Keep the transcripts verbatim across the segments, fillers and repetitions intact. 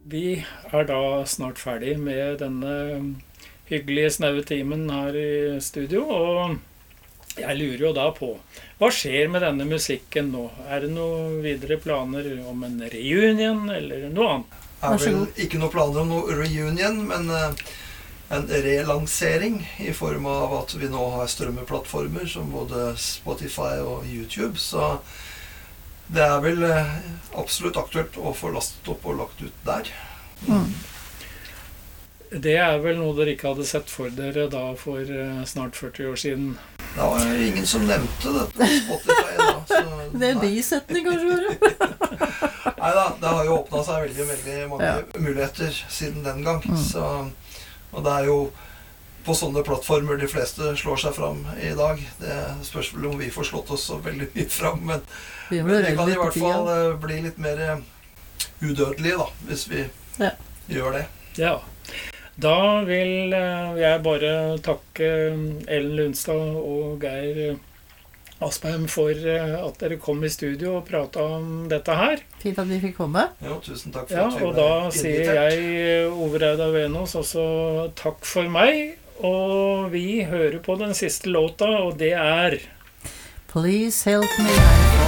Vi er da snart ferdig med denne hyggelige snaue timen her i studio, og jeg lurer jo da på, hva skjer med denne musikken nå? Er det noen videre planer om en reunion eller noe annet? Det er vel ikke noen planer om noe reunion, men en relansering i form av at vi nå har strømmeplattformer som både Spotify og YouTube, så det er vel absolutt aktuelt å få lastet opp og lagt ut der. Mm. Det er vel noe dere ikke hadde sett for dere da for snart førti år siden? Det var ingen som nevnte dette på Spotify da. Så, det er bisetning kanskje? Neida, det har jo åpnet seg veldig, veldig mange ja. muligheter siden den gang. Mm. Så, og det er jo på sånne plattformer de fleste slår seg fram i dag. Det spørs vel om vi får slått oss så veldig mye fram, men, men det kan i hvert fall uh, bli litt mer udødelige da, hvis vi ja. gjør det. Ja. Da vil jeg bare takke Ellen Lundstad og Geir Aspeim for at dere kom i studio og pratet om dette her. Fint at vi fikk komme. Ja, tusen takk for ja, at vi ble invitert. Og da sier jeg, Ove Reidar Venås, også takk for meg. Og vi hører på den siste låta, og det er Please help me.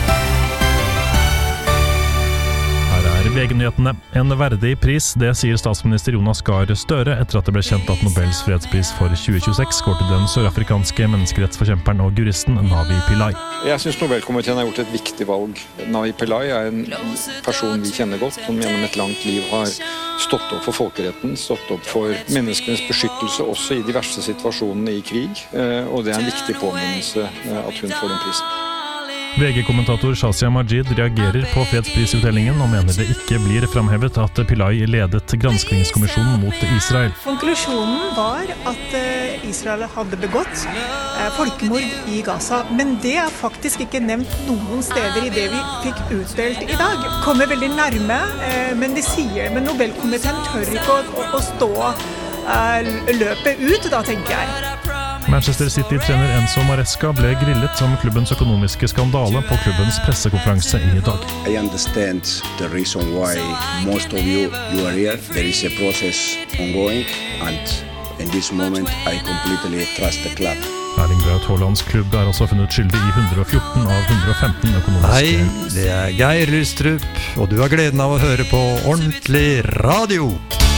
V G-nyhetene. En verdig pris, det sier statsminister Jonas Gahr Støre etter at det ble kjent at Nobels fredspris for tjue tjueseks går til den sørafrikanske menneskerettsforkjemperen og juristen Navi Pillay. Jeg synes Nobelkomiteen har gjort et viktig valg. Navi Pillay er en person vi kjenner godt, som gjennom et langt liv har stått opp for folkeretten, stått opp for menneskenes beskyttelse også i de verste situasjonene i krig, og det er en viktig påminnelse at hun får den prisen. V G-kommentator Shazia Majid reagerer på fredsprisutdelingen og mener det ikke blir fremhevet at Pillay ledet granskningskommisjonen mot Israel. Konklusjonen var at Israel hadde begått folkemord i Gaza, men det er faktisk ikke nevnt noen steder i det vi fikk utdelt i dag. Kommer veldig nærme, men de sier, men Nobelkomiteen tør ikke å, å stå løpet ut, da tenker jeg. Manchester City-trener Enzo Maresca ble grillet som klubbens økonomiske skandale på klubbens pressekonferanse i dag. I understand the reason why most of you, you are here. There is a process ongoing and in this moment I completely trust the club. Erling Braut Haalands klubb er også funnet skyldig i hundre og fjorten av hundre og femten økonomiske... Hei, det er Geir Lystrup, og du har gleden av å høre på Ordentlig Radio.